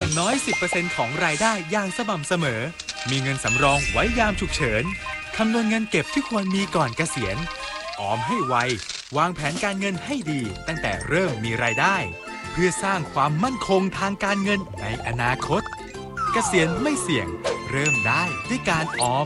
อย่างน้อย 10% ของรายได้อย่างสม่ำเสมอมีเงินสำรองไว้ยามฉุกเฉินคำนวณเงินเก็บที่ควรมีก่อนเกษียณออมให้ไววางแผนการเงินให้ดีตั้งแต่เริ่มมีรายได้เพื่อสร้างความมั่นคงทางการเงินในอนาคตเกษียณไม่เสี่ยงเริ่มได้ด้วยการออม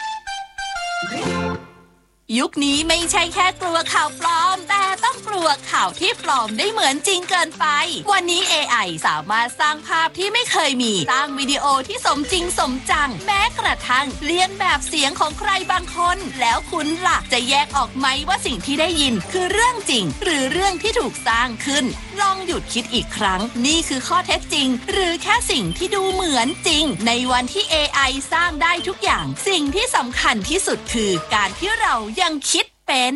ยุคนี้ไม่ใช่แค่กลัวข่าวปลอมแต่ต้องกลัวข่าวที่ปลอมได้เหมือนจริงเกินไปวันนี้ AI สามารถสร้างภาพที่ไม่เคยมีสร้างวิดีโอที่สมจริงสมจังแม้กระทั่งเลียนแบบเสียงของใครบางคนแล้วคุณล่ะจะแยกออกไหมว่าสิ่งที่ได้ยินคือเรื่องจริงหรือเรื่องที่ถูกสร้างขึ้นลองหยุดคิดอีกครั้งนี่คือข้อเท็จจริงหรือแค่สิ่งที่ดูเหมือนจริงในวันที่ AI สร้างได้ทุกอย่างสิ่งที่สำคัญที่สุดคือการที่เรายังคิดเป็น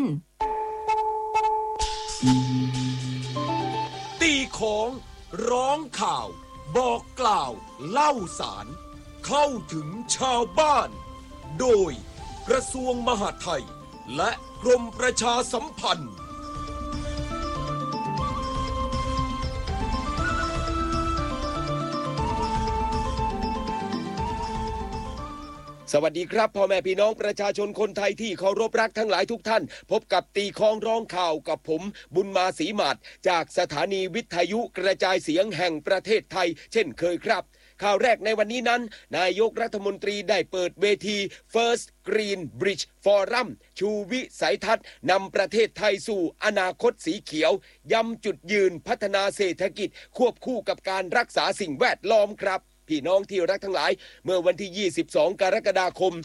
ตีของร้องข่าวบอกกล่าวเล่าสารเข้าถึงชาวบ้านโดยกระทรวงมหาดไทยและกรมประชาสัมพันธ์สวัสดีครับพ่อแม่พี่น้องประชาชนคนไทยที่เคารพรักทั้งหลายทุกท่านพบกับตีคองร้องข่าวกับผมบุญมาศรีหมาดจากสถานีวิทยุกระจายเสียงแห่งประเทศไทยเช่นเคยครับข่าวแรกในวันนี้นั้นนายกรัฐมนตรีได้เปิดเวที First Green Bridge Forum ชูวิสัยทัศน์นำประเทศไทยสู่อนาคตสีเขียวย้ำจุดยืนพัฒนาเศรษฐกิจควบคู่กับการรักษาสิ่งแวดล้อมครับพี่น้องที่รักทั้งหลายเมื่อวันที่22กรกฎาคม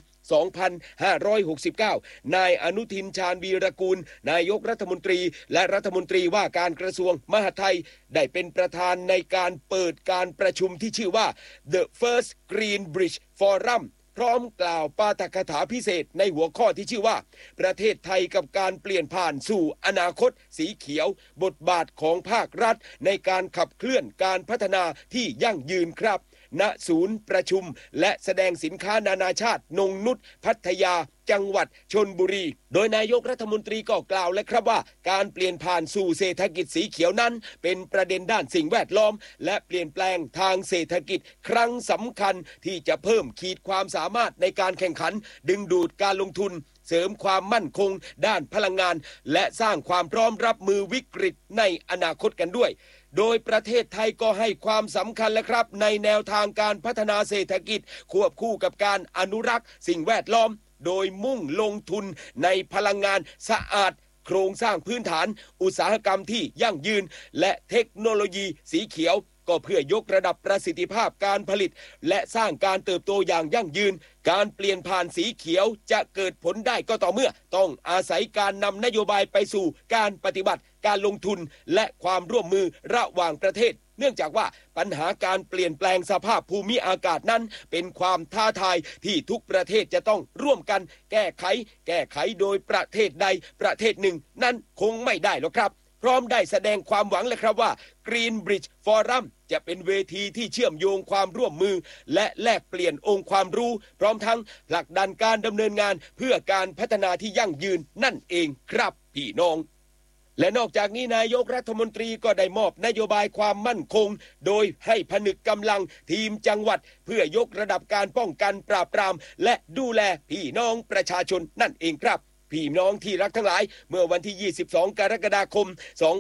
2569นายอนุทินชาญวีรกูลนายกรัฐมนตรีและรัฐมนตรีว่าการกระทรวงมหาดไทยได้เป็นประธานในการเปิดการประชุมที่ชื่อว่า The First Green Bridge Forum พร้อมกล่าวปาฐกถาพิเศษในหัวข้อที่ชื่อว่าประเทศไทยกับการเปลี่ยนผ่านสู่อนาคตสีเขียวบทบาทของภาครัฐในการขับเคลื่อนการพัฒนาที่ยั่งยืนครับณศูนย์ประชุมและแสดงสินค้านานาชาตินงนุชพัทยาจังหวัดชลบุรีโดยนายกรัฐมนตรีก็กล่าวและครับว่าการเปลี่ยนผ่านสู่เศรษฐกิจสีเขียวนั้นเป็นประเด็นด้านสิ่งแวดล้อมและเปลี่ยนแปลงทางเศรษฐกิจครั้งสำคัญที่จะเพิ่มขีดความสามารถในการแข่งขันดึงดูดการลงทุนเสริมความมั่นคงด้านพลังงานและสร้างความพร้อมรับมือวิกฤตในอนาคตกันด้วยโดยประเทศไทยก็ให้ความสำคัญและครับในแนวทางการพัฒนาเศรษฐกิจควบคู่กับการอนุรักษ์สิ่งแวดล้อมโดยมุ่งลงทุนในพลังงานสะอาดโครงสร้างพื้นฐานอุตสาหกรรมที่ยั่งยืนและเทคโนโลยีสีเขียวก็เพื่อยกระดับประสิทธิภาพการผลิตและสร้างการเติบโตอย่างยั่งยืนการเปลี่ยนผ่านสีเขียวจะเกิดผลได้ก็ต่อเมื่อต้องอาศัยการนำนโยบายไปสู่การปฏิบัติการลงทุนและความร่วมมือระหว่างประเทศเนื่องจากว่าปัญหาการเปลี่ยนแปลงสภาพภูมิอากาศนั้นเป็นความท้าทายที่ทุกประเทศจะต้องร่วมกันแก้ไขโดยประเทศใดประเทศหนึ่งนั้นคงไม่ได้หรอกครับพร้อมได้แสดงความหวังเลยครับว่า Green Bridge Forum จะเป็นเวทีที่เชื่อมโยงความร่วมมือและแลกเปลี่ยนองค์ความรู้พร้อมทั้งผลักดันการดำเนินงานเพื่อการพัฒนาที่ยั่งยืนนั่นเองครับพี่น้องและนอกจากนี้นายกรัฐมนตรีก็ได้มอบนโยบายความมั่นคงโดยให้ผนึกกำลังทีมจังหวัดเพื่อยกระดับการป้องกันปราบปรามและดูแลพี่น้องประชาชนนั่นเองครับพี่น้องที่รักทั้งหลายเมื่อวันที่22กรกฎาคม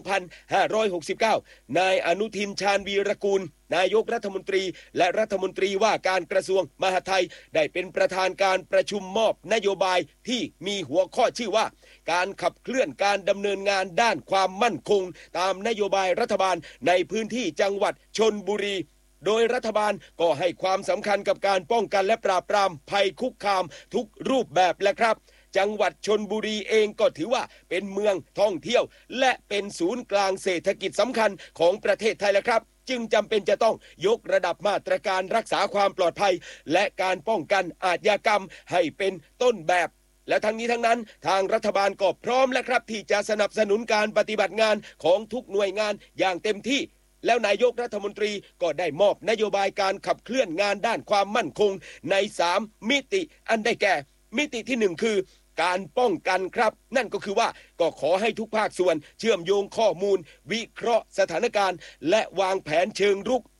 2569นายอนุทินชาญวีรกูลนายกรัฐมนตรีและรัฐมนตรีว่าการกระทรวงมหาดไทยได้เป็นประธานการประชุมมอบนโยบายที่มีหัวข้อชื่อว่าการขับเคลื่อนการดำเนินงานด้านความมั่นคงตามนโยบายรัฐบาลในพื้นที่จังหวัดชลบุรีโดยรัฐบาลก็ให้ความสำคัญกับการป้องกันและปราบปรามภัยคุกคามทุกรูปแบบและครับจังหวัดชลบุรีเองก็ถือว่าเป็นเมืองท่องเที่ยวและเป็นศูนย์กลางเศรษฐกิจสำคัญของประเทศไทยแล้วครับจึงจำเป็นจะต้องยกระดับมาตรการรักษาความปลอดภัยและการป้องกันอาชญากรรมให้เป็นต้นแบบและทั้งนี้ทั้งนั้นทางรัฐบาลก็พร้อมแล้วครับที่จะสนับสนุนการปฏิบัติงานของทุกหน่วยงานอย่างเต็มที่แล้วนายกรัฐมนตรีก็ได้มอบนโยบายการขับเคลื่อนงานด้านความมั่นคงใน3มิติอันได้แก่มิติที่1คือการป้องกันครับนั่นก็คือว่าก็ขอให้ทุกภาคส่วนเชื่อมโยงข้อมูลวิเคราะห์สถานการณ์และวางแผนเชิงรุก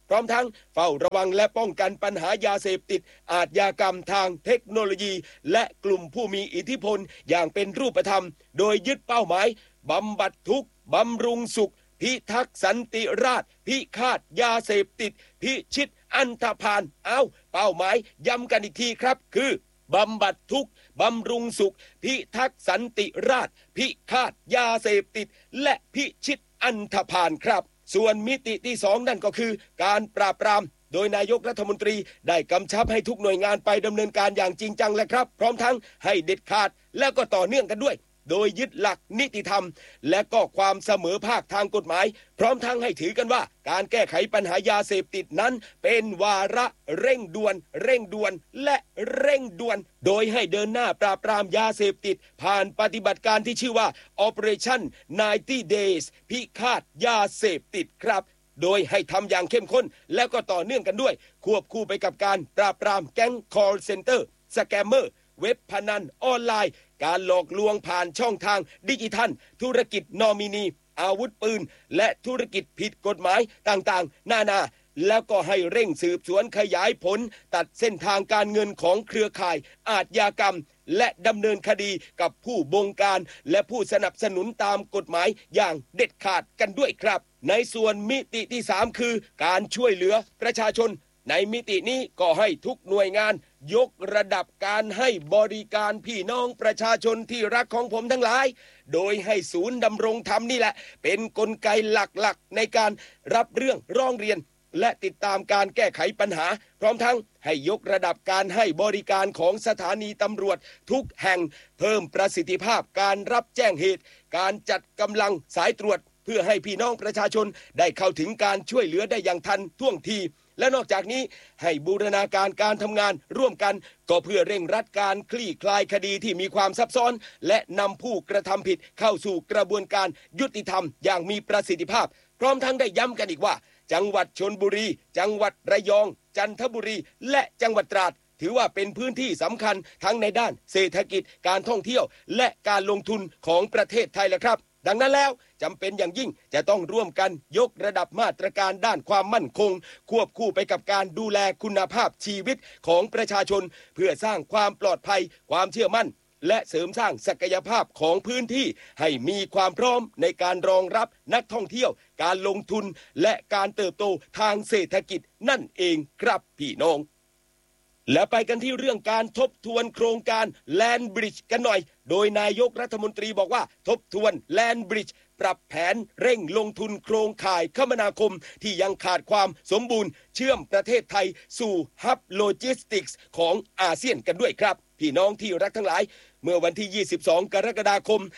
พร้อมทั้งเฝ้าระวังและป้องกันปัญหายาเสพติดอาชญากรรมทางเทคโนโลยีและกลุ่มผู้มีอิทธิพลอย่างเป็นรูปธรรมโดยยึดเป้าหมายบำบัดทุกข์บำรุงสุขพิทักษ์สันติราษฎร์พิฆาตยาเสพติดพิชิตอันธพาลเป้าหมายย้ำกันอีกทีครับคือบำบัดทุกข์บำรุงสุขพิทักษ์สันติราษฎร์พิฆาตยาเสพติดและพิชิตอันธพาลครับส่วนมิติที่2นั่นก็คือการปราบปรามโดยนายกรัฐมนตรีได้กำชับให้ทุกหน่วยงานไปดำเนินการอย่างจริงจังและครับพร้อมทั้งให้เด็ดขาดและก็ต่อเนื่องกันด้วยโดยยึดหลักนิติธรรมและก็ความเสมอภาคทางกฎหมายพร้อมทั้งให้ถือกันว่าการแก้ไขปัญหายาเสพติดนั้นเป็นวาระเร่งด่วนและเร่งด่วนโดยให้เดินหน้าปราบปรามยาเสพติดผ่านปฏิบัติการที่ชื่อว่า Operation 90 Days พิฆาตยาเสพติดครับโดยให้ทำอย่างเข้มข้นแล้วก็ต่อเนื่องกันด้วยควบคู่ไปกับการปราบปรามแก๊ง call center สแกมเมอร์เว็บพนันออนไลน์การหลอกลวงผ่านช่องทางดิจิทัลธุรกิจนอมินีอาวุธปืนและธุรกิจผิดกฎหมายต่างๆนานาแล้วก็ให้เร่งสืบสวนขยายผลตัดเส้นทางการเงินของเครือข่ายอาชญากรรมและดำเนินคดีกับผู้บงการและผู้สนับสนุนตามกฎหมายอย่างเด็ดขาดกันด้วยครับในส่วนมิติที่3คือการช่วยเหลือประชาชนในมิตินี้ก็ให้ทุกหน่วยงานยกระดับการให้บริการพี่น้องประชาชนที่รักของผมทั้งหลายโดยให้ศูนย์ดำรงธรรมนี่แหละเป็นกลไกหลักๆในการรับเรื่องร้องเรียนและติดตามการแก้ไขปัญหาพร้อมทั้งให้ยกระดับการให้บริการของสถานีตำรวจทุกแห่งเพิ่มประสิทธิภาพการรับแจ้งเหตุการจัดกำลังสายตรวจเพื่อให้พี่น้องประชาชนได้เข้าถึงการช่วยเหลือได้อย่างทันท่วงทีและนอกจากนี้ให้บูรณาการการทำงานร่วมกันก็เพื่อเร่งรัดการคลี่คลายคดีที่มีความซับซ้อนและนำผู้กระทำผิดเข้าสู่กระบวนการยุติธรรมอย่างมีประสิทธิภาพพร้อมทั้งได้ย้ำกันอีกว่าจังหวัดชลบุรีจังหวัดระยองจันทบุรีและจังหวัดตราดถือว่าเป็นพื้นที่สำคัญทั้งในด้านเศรษฐกิจการท่องเที่ยวและการลงทุนของประเทศไทยแหละครับดังนั้นแล้วจำเป็นอย่างยิ่งจะต้องร่วมกันยกระดับมาตรการด้านความมั่นคงควบคู่ไปกับการดูแลคุณภาพชีวิตของประชาชนเพื่อสร้างความปลอดภัยความเชื่อมั่นและเสริมสร้างศักยภาพของพื้นที่ให้มีความพร้อมในการรองรับนักท่องเที่ยวการลงทุนและการเติบโตทางเศรษฐกิจนั่นเองครับพี่น้องและไปกันที่เรื่องการทบทวนโครงการ Land Bridge กันหน่อยโดยนายกรัฐมนตรีบอกว่าทบทวน Land Bridge ปรับแผนเร่งลงทุนโครงข่ายคมนาคมที่ยังขาดความสมบูรณ์เชื่อมประเทศไทยสู่ฮับโลจิสติกส์ของอาเซียนกันด้วยครับพี่น้องที่รักทั้งหลายเมื่อวันที่ 22 กรกฎาคม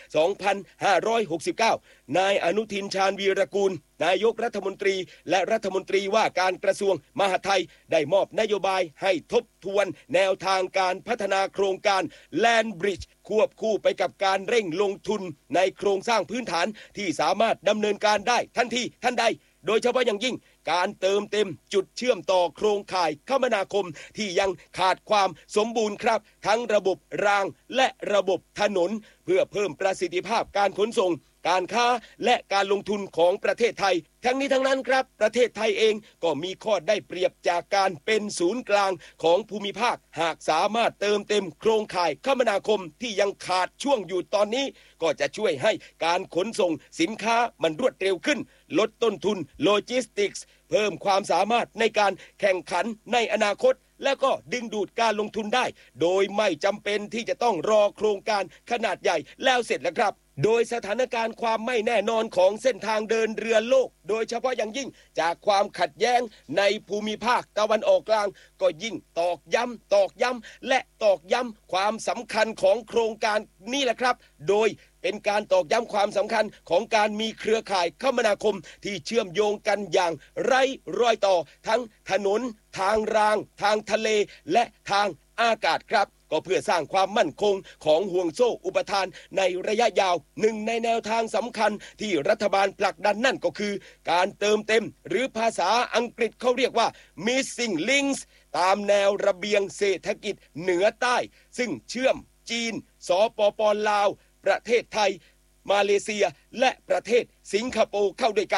2569 นายอนุทินชาญวีรกูลนายกรัฐมนตรีและรัฐมนตรีว่าการกระทรวงมหาดไทยได้มอบนโยบายให้ทบทวนแนวทางการพัฒนาโครงการ Land Bridge ควบคู่ไปกับการเร่งลงทุนในโครงสร้างพื้นฐานที่สามารถดำเนินการได้ทันทีทันใดโดยเฉพาะอย่างยิ่งการเติมเต็มจุดเชื่อมต่อโครงข่ายคมนาคมที่ยังขาดความสมบูรณ์ครับทั้งระบบรางและระบบถนนเพื่อเพิ่มประสิทธิภาพการขนส่งการค้าและการลงทุนของประเทศไทยทั้งนี้ทั้งนั้นครับประเทศไทยเองก็มีข้อได้เปรียบจากการเป็นศูนย์กลางของภูมิภาคหากสามารถเติมเต็มโครงข่ายคมนาคมที่ยังขาดช่วงอยู่ตอนนี้ก็จะช่วยให้การขนส่งสินค้ามันรวดเร็วขึ้นลดต้นทุนโลจิสติกส์เพิ่มความสามารถในการแข่งขันในอนาคตและก็ดึงดูดการลงทุนได้โดยไม่จำเป็นที่จะต้องรอโครงการขนาดใหญ่แล้วเสร็จแล้วครับโดยสถานการณ์ความไม่แน่นอนของเส้นทางเดินเรือโลกโดยเฉพาะอย่างยิ่งจากความขัดแย้งในภูมิภาคตะวันออกกลางก็ยิ่งตอกย้ำและตอกย้ำความสำคัญของโครงการนี้แหละครับโดยเป็นการตอกย้ำความสำคัญของการมีเครือข่ายคมนาคมที่เชื่อมโยงกันอย่างไร้รอยต่อทั้งถนนทางรางทางทะเลและทางอากาศครับก็เพื่อสร้างความมั่นคงของห่วงโซ่อุปทานในระยะยาวหนึ่งในแนวทางสำคัญที่รัฐบาลผลักดันนั่นก็คือการเติมเต็มหรือภาษาอังกฤษเขาเรียกว่า missing links ตามแนวระเบียงเศรษฐกิจเหนือใต้ซึ่งเชื่อมจีนสปป.ลาวประเทศไทยมาเลเซียและประเทศสิงคโปร์เข้าด้วยกัน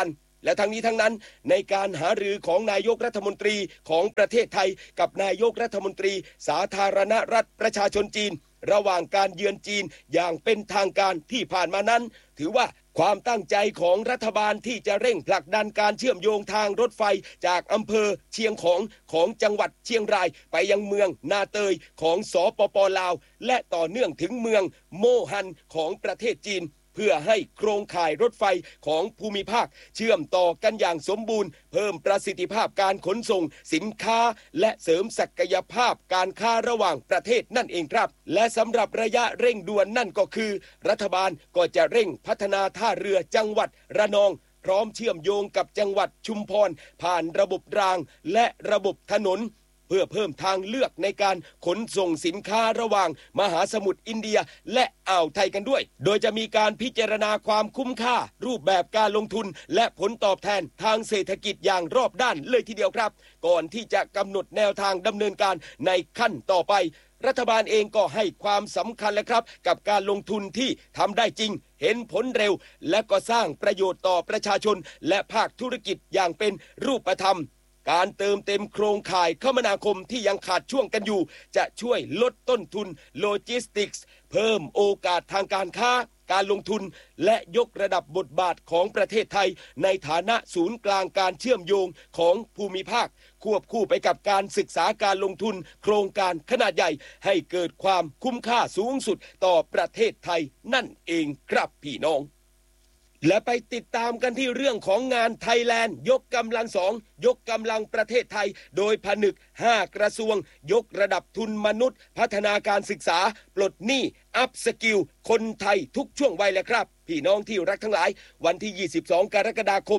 และทั้งนี้ทั้งนั้นในการหารือของนายกรัฐมนตรีของประเทศไทยกับนายกรัฐมนตรีสาธารณรัฐประชาชนจีนระหว่างการเยือนจีนอย่างเป็นทางการที่ผ่านมานั้นถือว่าความตั้งใจของรัฐบาลที่จะเร่งผลักดันการเชื่อมโยงทางรถไฟจากอำเภอเชียงของจังหวัดเชียงรายไปยังเมืองนาเตยของสปป.ลาวและต่อเนื่องถึงเมืองโมฮันของประเทศจีนเพื่อให้โครงข่ายรถไฟของภูมิภาคเชื่อมต่อกันอย่างสมบูรณ์เพิ่มประสิทธิภาพการขนส่งสินค้าและเสริมศักยภาพการค้าระหว่างประเทศนั่นเองครับและสำหรับระยะเร่งด่วนนั่นก็คือรัฐบาลก็จะเร่งพัฒนาท่าเรือจังหวัดระนองพร้อมเชื่อมโยงกับจังหวัดชุมพรผ่านระบบรางและระบบถนนเพื่อเพิ่มทางเลือกในการขนส่งสินค้าระหว่างมหาสมุทรอินเดียและอ่าวไทยกันด้วยโดยจะมีการพิจารณาความคุ้มค่ารูปแบบการลงทุนและผลตอบแทนทางเศรษฐกิจอย่างรอบด้านเลยทีเดียวครับก่อนที่จะกำหนดแนวทางดำเนินการในขั้นต่อไปรัฐบาลเองก็ให้ความสำคัญและครับกับการลงทุนที่ทำได้จริงเห็นผลเร็วและก็สร้างประโยชน์ต่อประชาชนและภาคธุรกิจอย่างเป็นรูปธรรมการเติมเต็มโครงข่ายคมนาคมที่ยังขาดช่วงกันอยู่จะช่วยลดต้นทุนโลจิสติกส์เพิ่มโอกาสทางการค้าการลงทุนและยกระดับบทบาทของประเทศไทยในฐานะศูนย์กลางการเชื่อมโยงของภูมิภาคควบคู่ไปกับการศึกษาการลงทุนโครงการขนาดใหญ่ให้เกิดความคุ้มค่าสูงสุดต่อประเทศไทยนั่นเองครับพี่น้องและไปติดตามกันที่เรื่องของงานไทยแลนด์ยกกำลัง2ยกกำลังประเทศไทยโดยผนึก5กระทรวงยกระดับทุนมนุษย์พัฒนาการศึกษาปลดหนี้อัพสกิลคนไทยทุกช่วงวัยแหละครับพี่น้องที่รักทั้งหลายวันที่22กรกฎาคม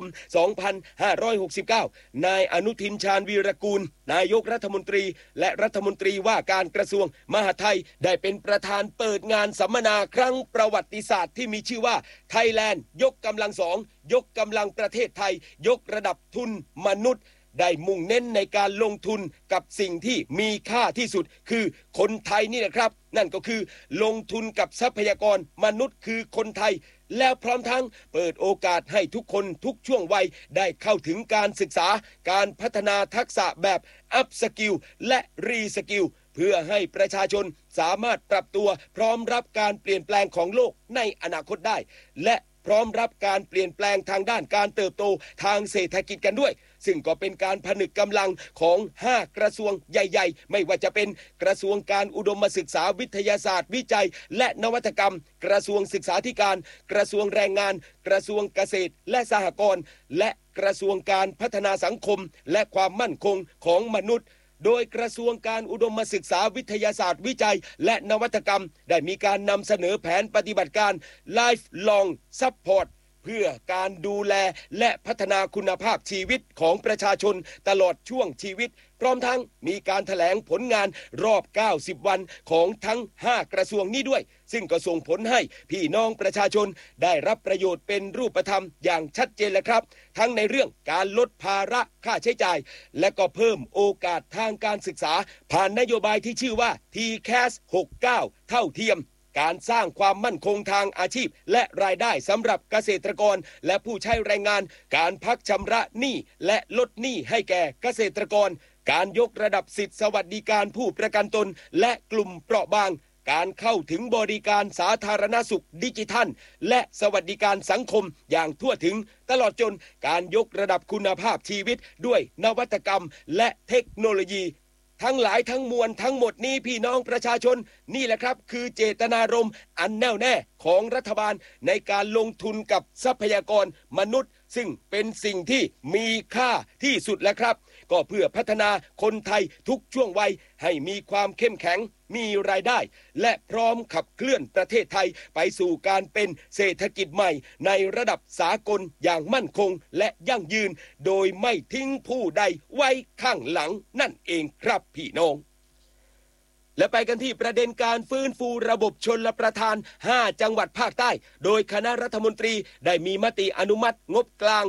2569นายอนุทินชาญวีรกูลนายกรัฐมนตรีและรัฐมนตรีว่าการกระทรวงมหาดไทยได้เป็นประธานเปิดงานสัมมนาครั้งประวัติศาสตร์ที่มีชื่อว่าไทยแลนด์ยกกำลัง2ยกกำลังประเทศไทยยกระดับทุนมนุษย์ได้มุ่งเน้นในการลงทุนกับสิ่งที่มีค่าที่สุดคือคนไทยนี่แหละครับนั่นก็คือลงทุนกับทรัพยากรมนุษย์คือคนไทยแล้วพร้อมทั้งเปิดโอกาสให้ทุกคนทุกช่วงวัยได้เข้าถึงการศึกษาการพัฒนาทักษะแบบอัพสกิลและรีสกิลเพื่อให้ประชาชนสามารถปรับตัวพร้อมรับการเปลี่ยนแปลงของโลกในอนาคตได้และพร้อมรับการเปลี่ยนแปลงทางด้านการเติบโตทางเศรษฐกิจกันด้วยซึ่งก็เป็นการผนึกกำลังของ5กระทรวงใหญ่ๆไม่ว่าจะเป็นกระทรวงการอุดมศึกษาวิทยาศาสตร์วิจัยและนวัตกรรมกระทรวงศึกษาธิการกระทรวงแรงงานกระทรวงเกษตรและสหกรณ์และกระทรวงการพัฒนาสังคมและความมั่นคงของมนุษย์โดยกระทรวงการอุดมศึกษาวิทยาศาสตร์วิจัยและนวัตกรรมได้มีการนำเสนอแผนปฏิบัติการ Lifelong Support เพื่อการดูแลและพัฒนาคุณภาพชีวิตของประชาชนตลอดช่วงชีวิตพร้อมทั้งมีการแถลงผลงานรอบ90วันของทั้ง5กระทรวงนี้ด้วยซึ่งก็ส่งผลให้พี่น้องประชาชนได้รับประโยชน์เป็นรูปธรรมอย่างชัดเจนเลยครับทั้งในเรื่องการลดภาระค่าใช้จ่ายและก็เพิ่มโอกาสทางการศึกษาผ่านนโยบายที่ชื่อว่า TCAS 69เท่าเทียมการสร้างความมั่นคงทางอาชีพและรายได้สำหรับเกษตรกรและผู้ใช้แรงงานการพักชำระหนี้และลดหนี้ให้แก่เกษตรกรการยกระดับสิทธิสวัสดิการผู้ประกันตนและกลุ่มเปราะบางการเข้าถึงบริการสาธารณสุขดิจิทัลและสวัสดิการสังคมอย่างทั่วถึงตลอดจนการยกระดับคุณภาพชีวิตด้วยนวัตกรรมและเทคโนโลยีทั้งหลายทั้งมวลทั้งหมดนี้พี่น้องประชาชนนี่แหละครับคือเจตนารมณ์อันแน่วแน่ของรัฐบาลในการลงทุนกับทรัพยากรมนุษย์ซึ่งเป็นสิ่งที่มีค่าที่สุดแล้วครับก็เพื่อพัฒนาคนไทยทุกช่วงวัยให้มีความเข้มแข็งมีรายได้และพร้อมขับเคลื่อนประเทศไทยไปสู่การเป็นเศรษฐกิจใหม่ในระดับสากลอย่างมั่นคงและยั่งยืนโดยไม่ทิ้งผู้ใดไว้ข้างหลังนั่นเองครับพี่น้องและไปกันที่ประเด็นการฟื้นฟูระบบชลประทาน5จังหวัดภาคใต้โดยคณะรัฐมนตรีได้มีมติอนุมัติงบกลาง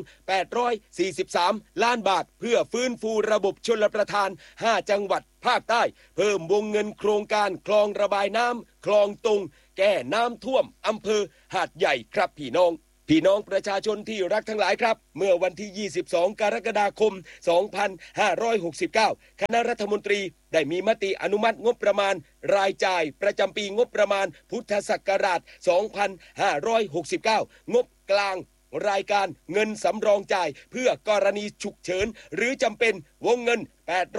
843ล้านบาทเพื่อฟื้นฟูระบบชลประทาน5จังหวัดภาคใต้เพิ่มวงเงินโครงการคลองระบายน้ำคลองตุงแก้น้ำท่วมอำเภอหาดใหญ่ครับพี่น้องพี่น้องประชาชนที่รักทั้งหลายครับเมื่อวันที่ 22 กรกฎาคม 2569 คณะรัฐมนตรีได้มีมติอนุมัติงบประมาณรายจ่ายประจำปีงบประมาณพุทธศักราช 2569 งบกลางรายการเงินสำรองจ่ายเพื่อกรณีฉุกเฉินหรือจำเป็นวงเงิน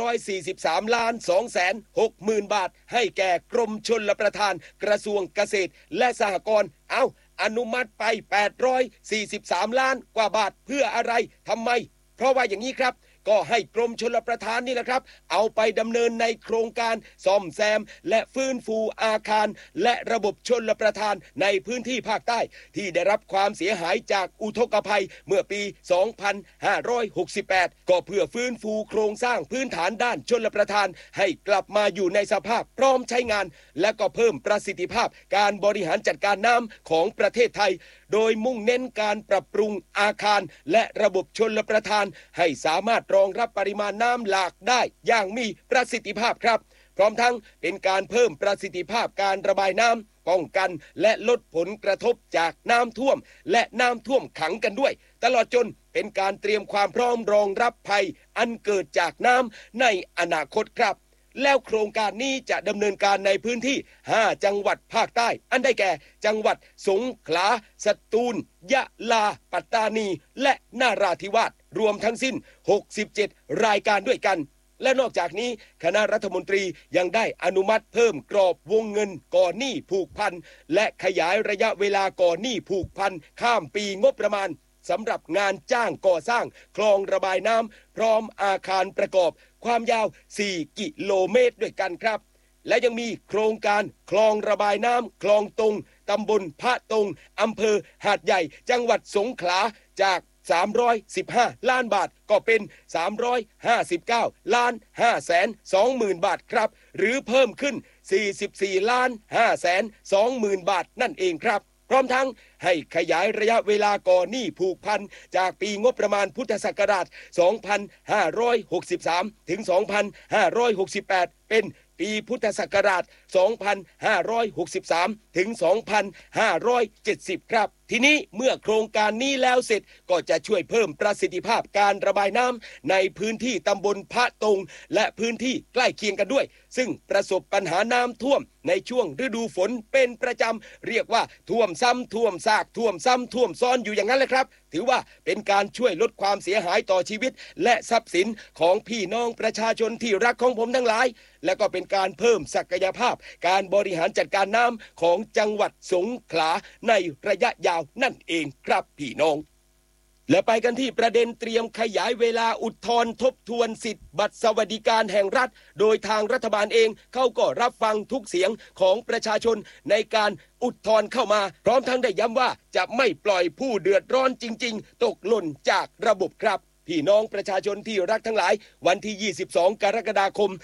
843,260,000 บาทให้แก่กรมชลประทานกระทรวงเกษตรและสหกรณ์อนุมัติไป 843 ล้านกว่าบาทเพื่ออะไรทำไมเพราะว่าอย่างนี้ครับก็ให้กรมชลประทานนี่แหละครับเอาไปดำเนินในโครงการซ่อมแซมและฟื้นฟูอาคารและระบบชลประทานในพื้นที่ภาคใต้ที่ได้รับความเสียหายจากอุทกภัยเมื่อปี 2568 ก็เพื่อฟื้นฟูโครงสร้างพื้นฐานด้านชลประทานให้กลับมาอยู่ในสภาพพร้อมใช้งานและก็เพิ่มประสิทธิภาพการบริหารจัดการน้ำของประเทศไทยโดยมุ่งเน้นการปรับปรุงอาคารและระบบชลประทานให้สามารถรองรับปริมาณน้ำหลากได้อย่างมีประสิทธิภาพครับพร้อมทั้งเป็นการเพิ่มประสิทธิภาพการระบายน้ำป้องกันและลดผลกระทบจากน้ำท่วมและน้ำท่วมขังกันด้วยตลอดจนเป็นการเตรียมความพร้อมรองรับภัยอันเกิดจากน้ำในอนาคตครับแล้วโครงการนี้จะดำเนินการในพื้นที่5จังหวัดภาคใต้อันได้แก่จังหวัดสงขลาสตูลยะลาปัตตานีและนาราธิวาสรวมทั้งสิ้น67รายการด้วยกันและนอกจากนี้คณะรัฐมนตรียังได้อนุมัติเพิ่มกรอบวงเงินก่อนหนี้ผูกพันและขยายระยะเวลาก่อนหนี้ผูกพันข้ามปีงบประมาณสำหรับงานจ้างก่อสร้างคลองระบายน้ำพร้อมอาคารประกอบความยาว4กิโลเมตรด้วยกันครับและยังมีโครงการคลองระบายน้ำคลองตงตำบลพระตงอำเภอหาดใหญ่จังหวัดสงขลาจาก315ล้านบาทก็เป็น359ล้าน520,000 บาทครับหรือเพิ่มขึ้น44ล้าน520,000 บาทนั่นเองครับพร้อมทั้งให้ขยายระยะเวลาก่อนหนี้ผูกพันจากปีงบประมาณพุทธศักราช 2563 ถึง 2568 เป็นปีพุทธศักราช 2563 ถึง 2570 ครับทีนี้เมื่อโครงการนี้แล้วเสร็จก็จะช่วยเพิ่มประสิทธิภาพการระบายน้ำในพื้นที่ตำบลพระตงและพื้นที่ใกล้เคียงกันด้วยซึ่งประสบปัญหาน้ำท่วมในช่วงฤดูฝนเป็นประจำเรียกว่าท่วมซ้ำท่วมซากท่วมซ้ำท่วมซ้อนอยู่อย่างนั้นแหละครับถือว่าเป็นการช่วยลดความเสียหายต่อชีวิตและทรัพย์สินของพี่น้องประชาชนที่รักของผมทั้งหลายและก็เป็นการเพิ่มศักยภาพการบริหารจัดการน้ำของจังหวัดสงขลาในระยะยาวนั่นเองครับพี่น้องและไปกันที่ประเด็นเตรียมขยายเวลาอุทธรณ์ทบทวนสิทธิ์บัตรสวัสดิการแห่งรัฐโดยทางรัฐบาลเองเขาก็รับฟังทุกเสียงของประชาชนในการอุทธรณ์เข้ามาพร้อมทั้งได้ย้ำว่าจะไม่ปล่อยผู้เดือดร้อนจริงๆตกหล่นจากระบบครับพี่น้องประชาชนที่รักทั้งหลายวันที่ 22 กรกฎาคม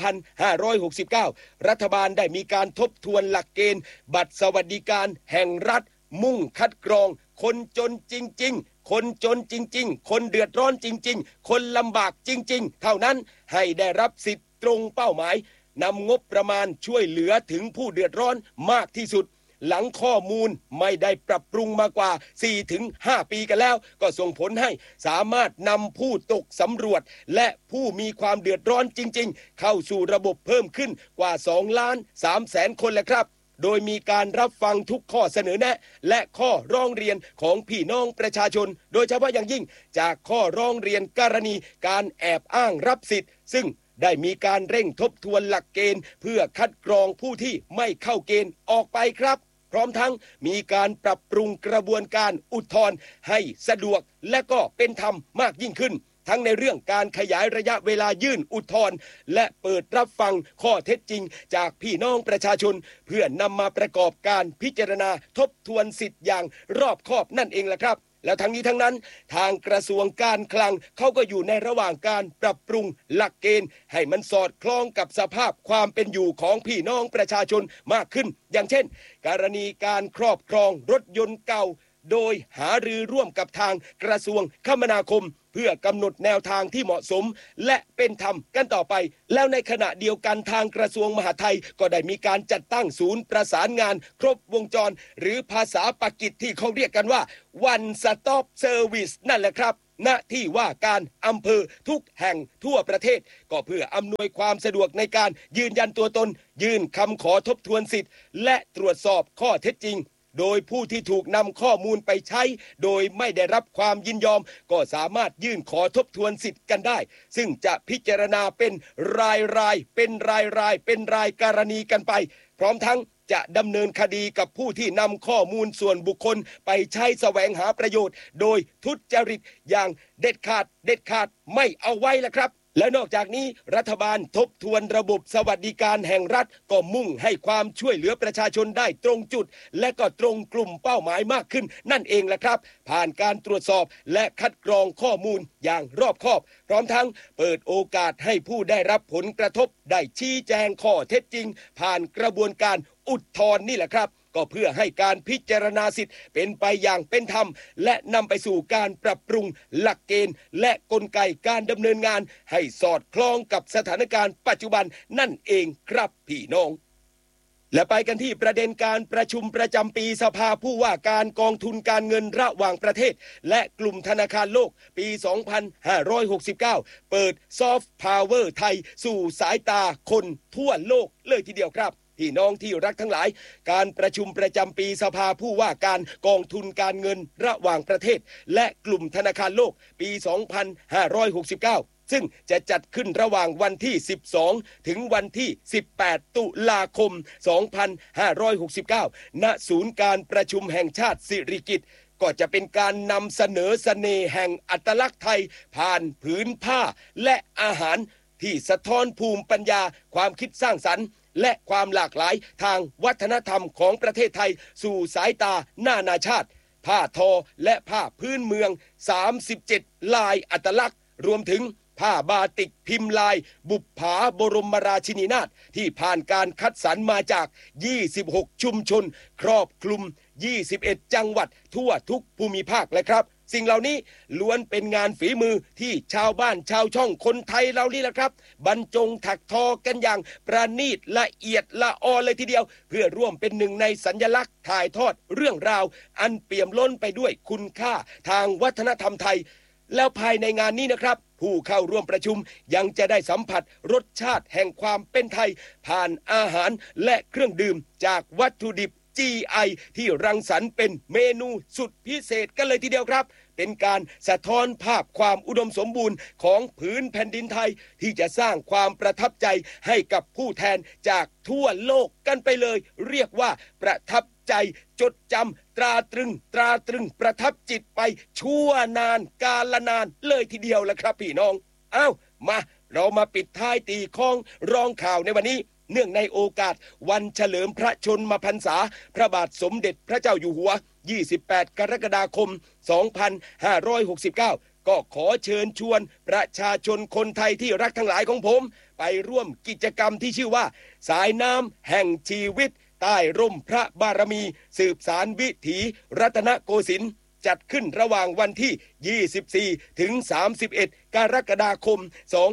2569 รัฐบาลได้มีการทบทวนหลักเกณฑ์บัตรสวัสดิการแห่งรัฐมุ่งคัดกรองคนจนจริงๆคนจนจริงๆคนเดือดร้อนจริงๆคนลำบากจริงๆเท่านั้นให้ได้รับสิทธิ์ตรงเป้าหมายนำงบประมาณช่วยเหลือถึงผู้เดือดร้อนมากที่สุดหลังข้อมูลไม่ได้ปรับปรุงมากว่า 4-5 ปีกันแล้วก็ส่งผลให้สามารถนำผู้ตกสำรวจและผู้มีความเดือดร้อนจริงๆเข้าสู่ระบบเพิ่มขึ้นกว่า 2,300,000 คนแล้วครับโดยมีการรับฟังทุกข้อเสนอแนะและข้อร้องเรียนของพี่น้องประชาชนโดยเฉพาะอย่างยิ่งจากข้อร้องเรียนกรณีการแอบอ้างรับสิทธิ์ซึ่งได้มีการเร่งทบทวนหลักเกณฑ์เพื่อคัดกรองผู้ที่ไม่เข้าเกณฑ์ออกไปครับพร้อมทั้งมีการปรับปรุงกระบวนการอุทธรณ์ให้สะดวกและก็เป็นธรรมมากยิ่งขึ้นทั้งในเรื่องการขยายระยะเวลายื่นอุทธรณ์และเปิดรับฟังข้อเท็จจริงจากพี่น้องประชาชนเพื่อนำมาประกอบการพิจารณาทบทวนสิทธิ์อย่างรอบคอบนั่นเองแหละครับแล้วทั้งนี้ทั้งนั้นทางกระทรวงการคลังเขาก็อยู่ในระหว่างการปรับปรุงหลักเกณฑ์ให้มันสอดคล้องกับสภาพความเป็นอยู่ของพี่น้องประชาชนมากขึ้นอย่างเช่นกรณีการครอบครองรถยนต์เก่าโดยหารือร่วมกับทางกระทรวงคมนาคมเพื่อกำหนดแนวทางที่เหมาะสมและเป็นธรรมกันต่อไปแล้วในขณะเดียวกันทางกระทรวงมหาดไทยก็ได้มีการจัดตั้งศูนย์ประสานงานครบวงจรหรือภาษาปากีสที่เขาเรียกกันว่า One Stop Service นั่นแหละครับณที่ว่าการอำเภอทุกแห่งทั่วประเทศก็เพื่ออำนวยความสะดวกในการยืนยันตัวตนยื่นคำขอทบทวนสิทธิ์และตรวจสอบข้อเท็จจริงโดยผู้ที่ถูกนำข้อมูลไปใช้โดยไม่ได้รับความยินยอมก็สามารถยื่นขอทบทวนสิทธิ์กันได้ซึ่งจะพิจารณาเป็นรายเป็นรายกรณีกันไปพร้อมทั้งจะดำเนินคดีกับผู้ที่นำข้อมูลส่วนบุคคลไปใช้แสวงหาประโยชน์โดยทุจริตอย่างเด็ดขาดไม่เอาไว้ละครับและนอกจากนี้รัฐบาลทบทวนระบบสวัสดิการแห่งรัฐก็มุ่งให้ความช่วยเหลือประชาชนได้ตรงจุดและก็ตรงกลุ่มเป้าหมายมากขึ้นนั่นเองแหละครับผ่านการตรวจสอบและคัดกรองข้อมูลอย่างรอบคอบพร้อมทั้งเปิดโอกาสให้ผู้ได้รับผลกระทบได้ชี้แจงข้อเท็จจริงผ่านกระบวนการอุทธรณ์นี่แหละครับก็เพื่อให้การพิจารณาสิทธิ์เป็นไปอย่างเป็นธรรมและนำไปสู่การปรับปรุงหลักเกณฑ์และกลไกการดำเนินงานให้สอดคล้องกับสถานการณ์ปัจจุบันนั่นเองครับพี่น้องและไปกันที่ประเด็นการประชุมประจำปีสภาผู้ว่าการกองทุนการเงินระหว่างประเทศและกลุ่มธนาคารโลกปี 2569 เปิดซอฟต์พาวเวอร์ไทยสู่สายตาคนทั่วโลกเลยทีเดียวครับพี่น้องที่รักทั้งหลายการประชุมประจำปีสภาผู้ว่าการกองทุนการเงินระหว่างประเทศและกลุ่มธนาคารโลกปี 2569 ซึ่งจะจัดขึ้นระหว่างวันที่ 12 ถึงวันที่ 18 ตุลาคม 2569 ณ ศูนย์การประชุมแห่งชาติสิริกิติ์ก็จะเป็นการนำเสนอเสน่ห์แห่งอัตลักษณ์ไทยผ่านผืนผ้าและอาหารที่สะท้อนภูมิปัญญาความคิดสร้างสรรค์และความหลากหลายทางวัฒนธรรมของประเทศไทยสู่สายตานานาชาติผ้าทอและผ้าพื้นเมือง37ลายอัตลักษณ์รวมถึงผ้าบาติกพิมพ์ลายบุปผาบรมราชินีนาถที่ผ่านการคัดสรรมาจาก26ชุมชนครอบคลุม21จังหวัดทั่วทุกภูมิภาคเลยครับสิ่งเหล่านี้ล้วนเป็นงานฝีมือที่ชาวบ้านชาวช่องคนไทยเรานี่แหละครับบรรจงถักทอกันอย่างประณีตละเอียดละออเลยทีเดียวเพื่อร่วมเป็นหนึ่งในสัญลักษณ์ถ่ายทอดเรื่องราวอันเปี่ยมล้นไปด้วยคุณค่าทางวัฒนธรรมไทยแล้วภายในงานนี้นะครับผู้เข้าร่วมประชุมยังจะได้สัมผัสรสชาติแห่งความเป็นไทยผ่านอาหารและเครื่องดื่มจากวัตถุดิบGI ที่รังสรรค์เป็นเมนูสุดพิเศษกันเลยทีเดียวครับเป็นการสะท้อนภาพความอุดมสมบูรณ์ของผืนแผ่นดินไทยที่จะสร้างความประทับใจให้กับผู้แทนจากทั่วโลกกันไปเลยเรียกว่าประทับใจจดจำตราตรึงประทับจิตไปชั่วนานกาลนานเลยทีเดียวละครับพี่น้องมาเรามาปิดท้ายตีข้องรองข่าวในวันนี้เนื่องในโอกาสวันเฉลิมพระชนมพรรษาพระบาทสมเด็จพระเจ้าอยู่หัว28 กรกฎาคม 2569 ก็ขอเชิญชวนประชาชนคนไทยที่รักทั้งหลายของผมไปร่วมกิจกรรมที่ชื่อว่าสายน้ำแห่งชีวิตใต้ร่มพระบารมีสืบสานวิถีรัตนโกสินทร์จัดขึ้นระหว่างวันที่ 24 ถึง 31 กรกฎาคม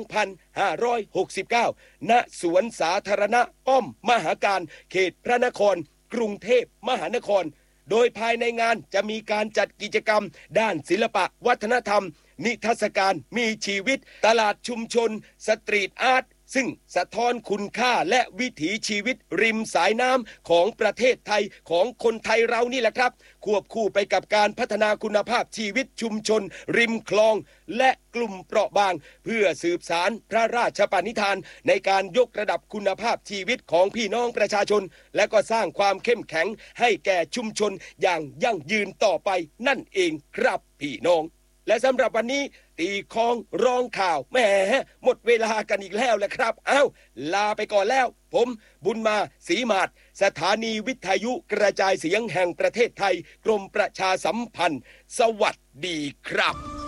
2569 ณ สวนสาธารณะป้อมมหาการเขตพระนครกรุงเทพมหานครโดยภายในงานจะมีการจัดกิจกรรมด้านศิลปะวัฒนธรรมนิทรรศการมีชีวิตตลาดชุมชนสตรีทอาร์ตซึ่งสะท้อนคุณค่าและวิถีชีวิตริมสายน้ำของประเทศไทยของคนไทยเรานี่แหละครับควบคู่ไปกับการพัฒนาคุณภาพชีวิตชุมชนริมคลองและกลุ่มเปราะบางเพื่อสืบสานพระราชปณิธานในการยกระดับคุณภาพชีวิตของพี่น้องประชาชนและก็สร้างความเข้มแข็งให้แก่ชุมชนอย่างยั่งยืนต่อไปนั่นเองครับพี่น้องและสำหรับวันนี้ตีคองร้องข่าวแหมหมดเวลากันอีกแล้วแหละครับลาไปก่อนแล้วผมบุญมาศรีมาศสถานีวิทยุกระจายเสียงแห่งประเทศไทยกรมประชาสัมพันธ์สวัสดีครับ